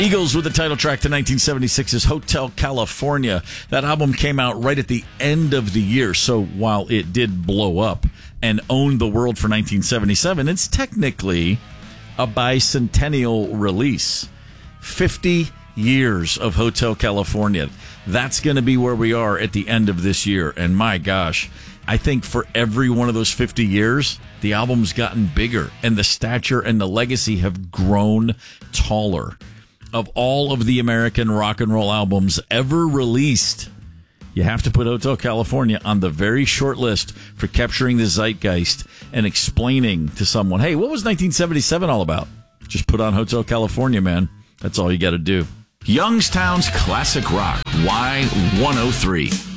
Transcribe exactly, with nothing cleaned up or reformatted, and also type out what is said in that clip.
Eagles with the title track to nineteen seventy-six's Hotel California. That album came out right at the end of the year, so while it did blow up and own the world for nineteen seventy-seven, it's technically a bicentennial release. fifty years of Hotel California. That's going to be where we are at the end of this year. And my gosh, I think for every one of those fifty years, the album's gotten bigger and the stature and the legacy have grown taller. Of all of the American rock and roll albums ever released, you have to put Hotel California on the very short list for capturing the zeitgeist and explaining to someone, hey, what was nineteen seventy-seven all about? Just put on Hotel California, man. That's all you got to do. Youngstown's Classic Rock, Y one oh three.